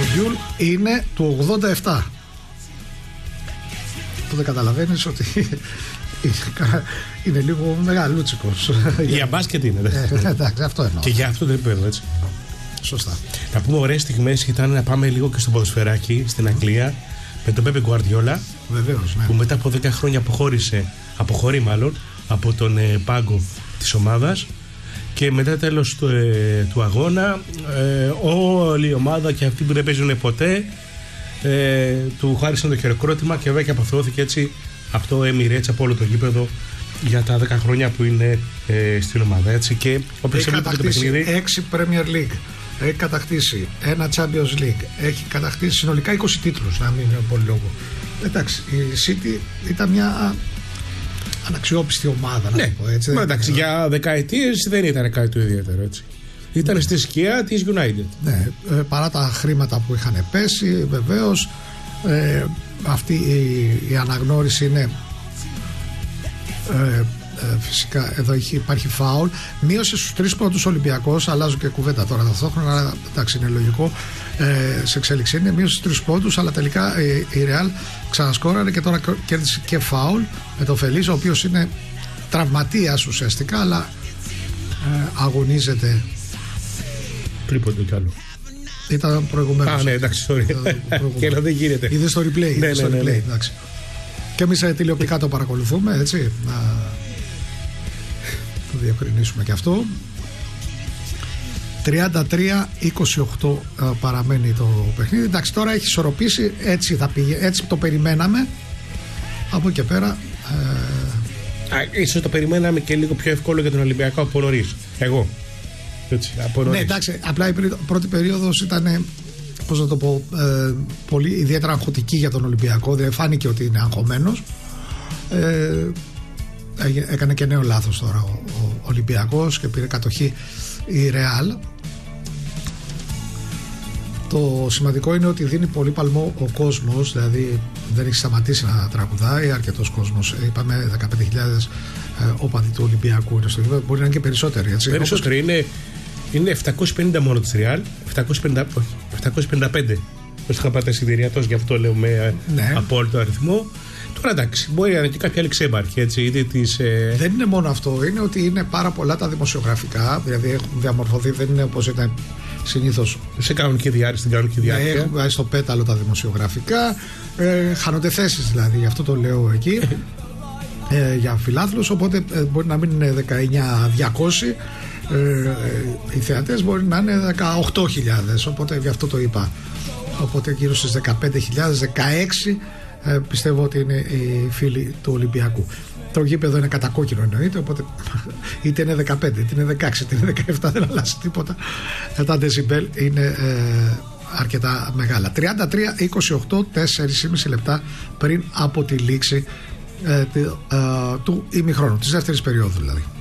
Γιούλ είναι του 87. Τότε καταλαβαίνεις ότι είναι λίγο μεγαλούτσικος. Για μπάσκετ είναι. Εντάξει, αυτό εννοώ. Και για αυτό το επίπεδο, έτσι. Σωστά. Να πούμε ωραίες στιγμές ήταν να πάμε λίγο και στο ποδοσφαιράκι στην Αγγλία με τον Πέπε Γκουαρδιόλα. Βεβαίως, ναι. Που μετά από 10 χρόνια αποχωρεί από τον πάγκο της ομάδας. Και μετά τέλος του αγώνα όλη η ομάδα και αυτοί που δεν παίζουν ποτέ του χάρισαν το χειροκρότημα και βέβαια και αποθεώθηκε έτσι. Αυτό έμεινε έτσι από όλο το γήπεδο για τα 10 χρόνια που είναι στην ομάδα, έτσι. Και έχει κατακτήσει 6 Premier League, έχει κατακτήσει ένα Champions League, έχει κατακτήσει συνολικά 20 τίτλους, να μην είναι πολύ λόγο. Εντάξει, η City ήταν μια αναξιόπιστη ομάδα, να το πω έτσι. Εντάξει, για δεκαετίες δεν ήταν κάτι το ιδιαίτερο, έτσι. Ήταν στη σκιά της United. Ναι, παρά τα χρήματα που είχαν πέσει, βεβαίως αυτή η αναγνώριση είναι φυσικά εδώ υπάρχει φάουλ. Μείωσε στους 3 πρώτους Ολυμπιακός. Αλλάζω και κουβέντα τώρα ταυτόχρονα, αλλά εντάξει, είναι λογικό. Σε εξέλιξη είναι. Μείωσε στους 3 πρώτους, αλλά τελικά η Real ξανασκόραρε και τώρα κέρδισε και φάουλ με τον Φελής, ο οποίος είναι τραυματίας ουσιαστικά, αλλά αγωνίζεται. Τρίποντο κι άλλο. Ήταν προηγουμένως. Ναι, εντάξει, sorry. Και δεν γίνεται. Είδε στο replay. Ναι. Εντάξει. Και εμείς τηλεοπτικά το παρακολουθούμε, έτσι. Να το διευκρινίσουμε και αυτό. 33-28 παραμένει το παιχνίδι. Εντάξει, τώρα έχει ισορροπήσει. Έτσι θα πήγε. Έτσι το περιμέναμε. Από εκεί πέρα. Ίσως το περιμέναμε και λίγο πιο εύκολο για τον Ολυμπιακό από νωρίς. Εγώ. Έτσι, από νωρίς. Ναι, εντάξει. Απλά η πρώτη περίοδος ήταν, πώς να το πω, πολύ ιδιαίτερα αγχωτική για τον Ολυμπιακό. Δεν φάνηκε ότι είναι αγχωμένος. Έκανε και νέο λάθος τώρα ο Ολυμπιακός και πήρε κατοχή η Ρεάλ. Το σημαντικό είναι ότι δίνει πολύ παλμό ο κόσμος, δηλαδή δεν έχει σταματήσει να τραγουδάει αρκετός κόσμος. Είπαμε 15.000 όπαδοι του Ολυμπιακού είναι στο γήπεδο, μπορεί να είναι και περισσότεροι, έτσι. Περισσότεροι είναι 750 μόνο της Ρεάλ, 755. Πώς είχα πάει τα εισιτηρία, γι' αυτό λέω με απόλυτο αριθμό. Τώρα εντάξει, μπορεί να είναι και κάποια άλλη ξέμπαρχη, έτσι. Δεν είναι μόνο αυτό, είναι ότι είναι πάρα πολλά τα δημοσιογραφικά, δηλαδή έχουν διαμορφωθεί, δεν είναι όπως ήταν συνήθως. Στην κανονική διάρκεια. Έχουν πάει στο πέταλο τα δημοσιογραφικά, χάνονται θέσεις δηλαδή, γι' αυτό το λέω εκεί. Για φιλάθλους, οπότε μπορεί να μην είναι 19.200. Οι θεατές μπορεί να είναι 18.000, οπότε γι' αυτό το είπα. Οπότε γύρω στις 15.000, 16 πιστεύω ότι είναι οι φίλοι του Ολυμπιακού. Το γήπεδο είναι κατακόκκινο εννοείται, οπότε είτε είναι 15, είτε είναι 16, είτε είναι 17, δεν αλλάζει τίποτα. Τα δεσιμπέλ είναι αρκετά μεγάλα. 33-28, 4,5 λεπτά πριν από τη λήξη του ημιχρόνου, της δεύτερης περίοδου δηλαδή.